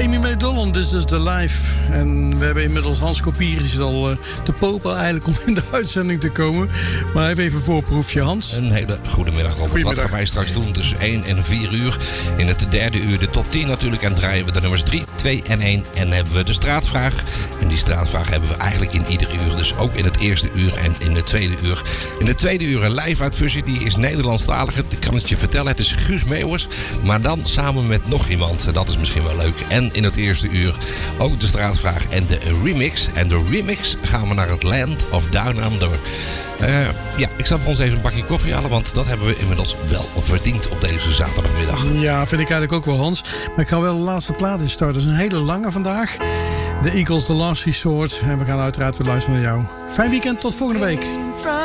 Amy Mae Dolan, This is the Life. En we hebben inmiddels Hans Kopier, die zit al te popelen eigenlijk om in de uitzending te komen. Maar even een voorproefje, Hans. Een hele goede middag, Robert. Wat gaan wij straks doen tussen 1 en 4 uur? In het derde uur de top 10 natuurlijk. En draaien we de nummers 3, 2 en 1. En hebben we de straatvraag. En die straatvraag hebben we eigenlijk in ieder uur. Dus ook in het eerste uur en in het tweede uur. In het tweede uur een live uitfusie. Die is Nederlandstalige. Ik kan het je vertellen. Het is Guus Meeuwers. Maar dan samen met nog iemand. Dat is misschien wel leuk. En in het eerste uur ook de straatvraag en de remix. En de remix gaan we naar het Land of Down Under. Ik zal voor ons even een bakje koffie halen. Want dat hebben we inmiddels wel verdiend op deze zaterdagmiddag. Ja, vind ik eigenlijk ook wel, Hans. Maar ik ga wel de laatste plaat instarten. Dat is een hele lange vandaag. De Eagles, The Last Resort. En we gaan uiteraard weer luisteren naar jou. Fijn weekend, tot volgende week.